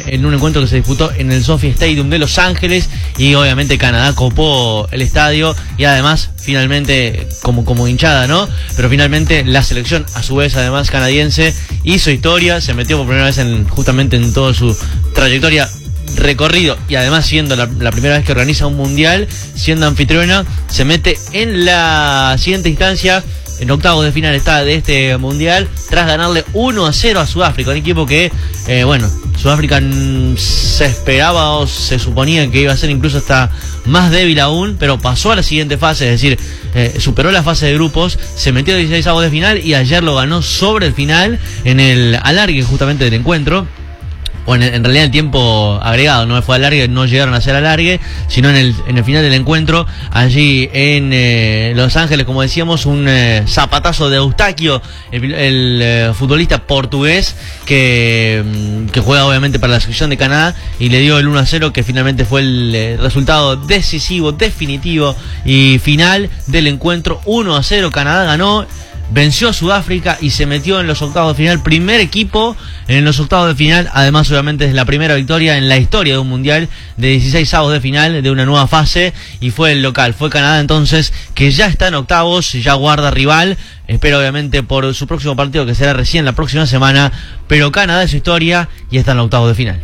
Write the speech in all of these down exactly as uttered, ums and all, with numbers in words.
en un encuentro que se disputó en el SoFi Stadium de Los Ángeles, y obviamente Canadá copó el estadio y además finalmente como, como hinchada, ¿no? Pero finalmente la selección, a su vez además canadiense, hizo historia, se metió por primera vez en, justamente en toda su trayectoria, recorrido, y además siendo la, la primera vez que organiza un mundial, siendo anfitriona, se mete en la siguiente instancia. En octavos de final está de este mundial, tras ganarle uno a cero a Sudáfrica, un equipo que, eh, bueno, Sudáfrica se esperaba o se suponía que iba a ser incluso hasta más débil aún, pero pasó a la siguiente fase, es decir, eh, superó la fase de grupos, se metió a dieciséis avos de final y ayer lo ganó sobre el final en el alargue justamente del encuentro. O en, en realidad el tiempo agregado, no fue alargue, no llegaron a ser alargue, sino en el, en el final del encuentro, allí en eh, Los Ángeles, como decíamos, un eh, zapatazo de Eustaquio, el, el eh, futbolista portugués que, que juega obviamente para la selección de Canadá, y le dio el uno a cero, que finalmente fue el eh, resultado decisivo, definitivo y final del encuentro. Uno a cero, Canadá ganó, venció a Sudáfrica y se metió en los octavos de final, primer equipo en los octavos de final. Además, obviamente es la primera victoria en la historia de un mundial de dieciséis avos de final de una nueva fase, y fue el local, fue Canadá entonces, que ya está en octavos, ya guarda rival, espera obviamente por su próximo partido, que será recién la próxima semana, pero Canadá es su historia y está en octavos de final.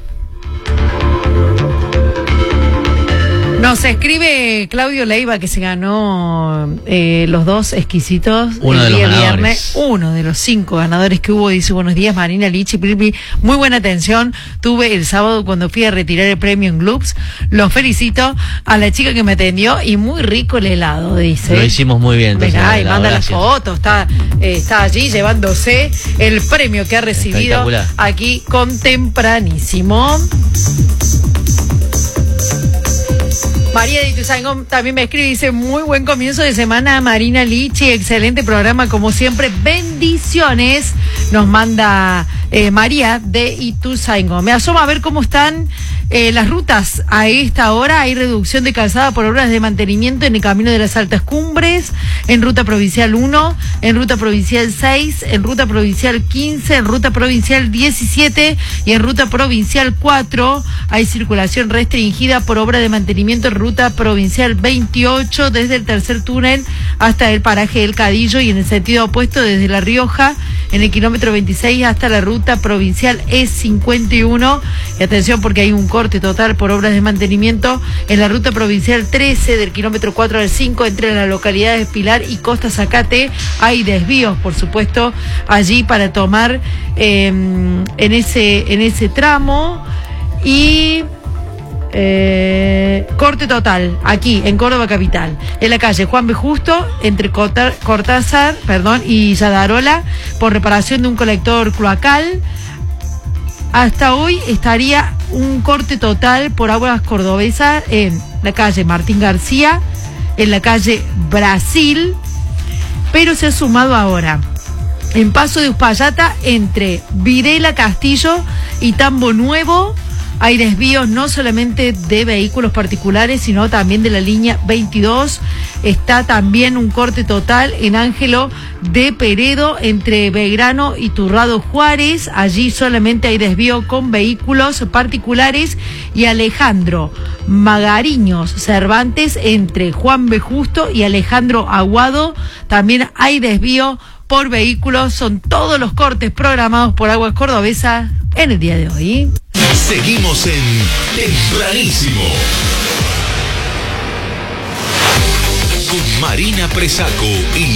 Nos escribe Claudio Leiva, que se ganó eh, los dos exquisitos uno el de día los viernes. Uno de los cinco ganadores que hubo. Dice: buenos días, Marina, Lichi, Pilipi. Muy buena atención tuve el sábado cuando fui a retirar el premio en Gloops. Los felicito a la chica que me atendió, y muy rico el helado, dice. Lo hicimos muy bien. Mirá, y manda las fotos. Está, eh, está allí llevándose el premio que ha recibido aquí con tempranísimo. María de Ituzaingó también me escribe y dice: muy buen comienzo de semana, Marina, Lichi, excelente programa como siempre, bendiciones. Nos manda eh, María de Ituzaingó. Me asomo a ver cómo están eh, las rutas a esta hora. Hay reducción de calzada por obras de mantenimiento en el camino de las Altas Cumbres, en ruta provincial uno, en ruta provincial seis, en ruta provincial quince, en ruta provincial diecisiete y en ruta provincial cuatro. Hay circulación restringida por obra de mantenimiento en ruta provincial veintiocho, desde el tercer túnel hasta el paraje del Cadillo, y en el sentido opuesto desde La Rioja en el kilómetro veintiséis hasta la ruta provincial E cincuenta y uno. Y atención, porque hay un corte total por obras de mantenimiento en la ruta provincial trece, del kilómetro cuatro al cinco, entre las localidades Pilar y Costa Zacate. Hay desvíos, por supuesto, allí para tomar eh, en ese en ese tramo. Y Eh, corte total aquí en Córdoba capital, en la calle Juan B. Justo, entre Cortar, Cortázar perdón, y Sadarola, por reparación de un colector cloacal. Hasta hoy estaría un corte total por aguas cordobesas en la calle Martín García, en la calle Brasil, pero se ha sumado ahora en Paso de Uspallata, entre Videla Castillo y Tambo Nuevo. Hay desvíos no solamente de vehículos particulares, sino también de la línea veintidós. Está también un corte total en Ángelo de Peredo, entre Belgrano y Turrado Juárez. Allí solamente hay desvío con vehículos particulares. Y Alejandro Magariños Cervantes, entre Juan B. Justo y Alejandro Aguado, también hay desvío por vehículos. Son todos los cortes programados por Aguas Cordobesa en el día de hoy. Seguimos en Tempranísimo con Marina Presaco y